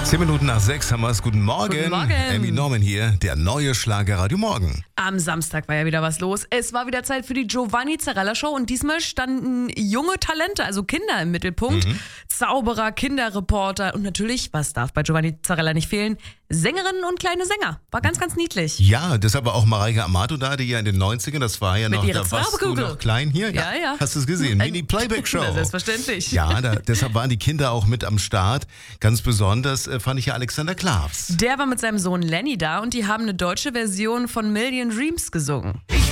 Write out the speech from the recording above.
10 Minuten nach 6 haben wir es. Guten Morgen. Guten Morgen. Amy Norman hier, der neue Schlager Radio Morgen. Am Samstag war ja wieder was los. Es war wieder Zeit für die Giovanni Zarella Show und diesmal standen junge Talente, also Kinder im Mittelpunkt. Zauberer, Kinderreporter und natürlich, was darf bei Giovanni Zarella nicht fehlen, Sängerinnen und kleine Sänger. War ganz, ganz niedlich. Ja, deshalb war auch Mareike Amado da, die ja in den 90ern, das war ja Mit noch, ihrer da warst du Zauberkugel. noch klein hier. Ja, ja. Hast du es gesehen? Mini-Playback-Show. Na, selbstverständlich. Ja, deshalb waren die Kinder auch mit am Start. Ganz besonders fand ich ja Alexander Klavs. Der war mit seinem Sohn Lenny da und die haben eine deutsche Version von Million Dreams gesungen. Ich